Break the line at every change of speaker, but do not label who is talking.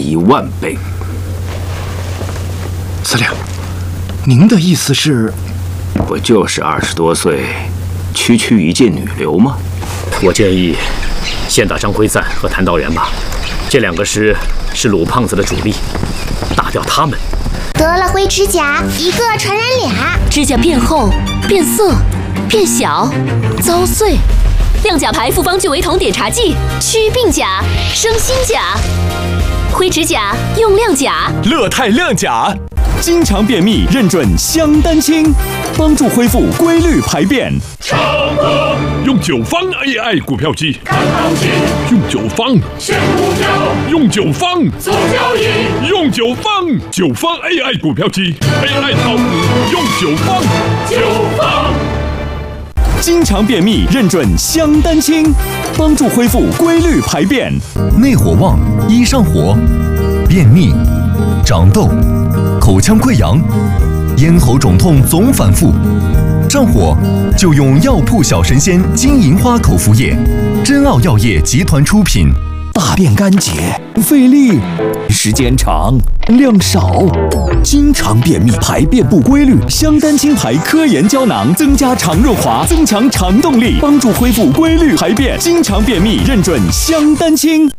10000倍。
司令，您的意思是？
不就是20多岁，区区一介女流吗？
我建议先打张辉瓒和谭道源吧，这2个师是鲁胖子的主力，打掉他们。
得了灰指甲，一个传染俩，
指甲变厚、变色、变小、遭碎。亮甲牌复方聚维酮碘茶剂，祛病甲、生新甲。灰指甲用亮甲，
乐泰亮甲，经常便秘认准香丹清，帮助恢复规律排便。
用9方 AI 股票机，用9方选股票，用9方做交易，用9方AI 股票机 ，AI 炒股用9方。
经常便秘认准香丹清，帮助恢复规律排便。
内火旺，一上火，便秘、长痘、口腔溃疡、咽喉肿痛总反复，上火就用药铺小神仙金银花口服液，真奥药业集团出品。
大便干结，费力，时间长，量少，经常便秘，排便不规律。
香丹清牌科研胶囊增加肠润滑，增强肠动力，帮助恢复规律排便。经常便秘认准香丹清。